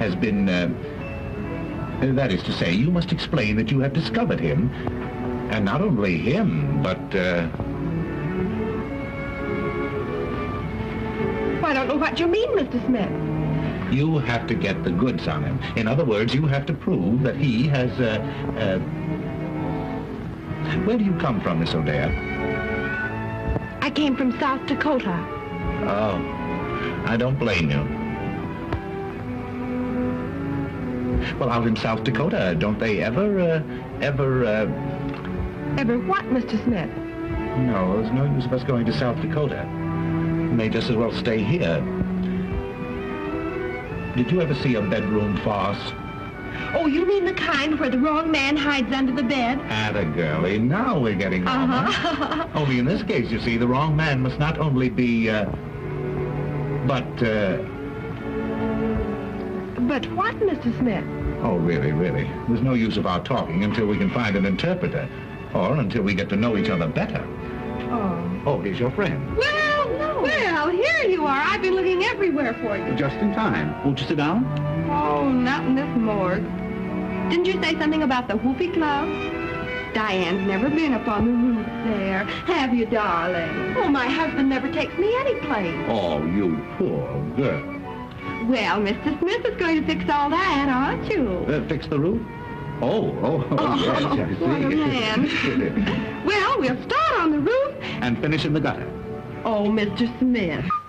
has been, that is to say, you must explain that you have discovered him, and not only him, but, I don't know what you mean, Mr. Smith. you have to get the goods on him. In other words, you have to prove that he has, where do you come from, Miss O'Dea? I came from South Dakota. Oh, I don't blame you. Well, out in South Dakota, don't they ever, Ever what, Mr. Smith? No, there's no use of us going to South Dakota. We may just as well stay here. Did you ever see a bedroom farce? Oh, you mean the kind where the wrong man hides under the bed? Atta girlie, now we're getting on. Uh-huh. Only in this case, you see, the wrong man must not only be, but, But what, Mr. Smith? oh, really, really. There's no use of our talking until we can find an interpreter, or until we get to know each other better. Oh. Oh, here's your friend. Well, here you are. I've been looking everywhere for you. Just in time. Won't you sit down? Oh, not in this morgue. Didn't you say something about the Whoopee Club? Diane's never been up on the roof there. Have you, darling? Oh, my husband never takes me any place. Oh, you poor girl. Well, Mr. Smith is going to fix all that, aren't you? Fix the roof? Oh, yes, I see. What a man. Well, we'll start on the roof. And finish in the gutter. Oh, Mr. Smith.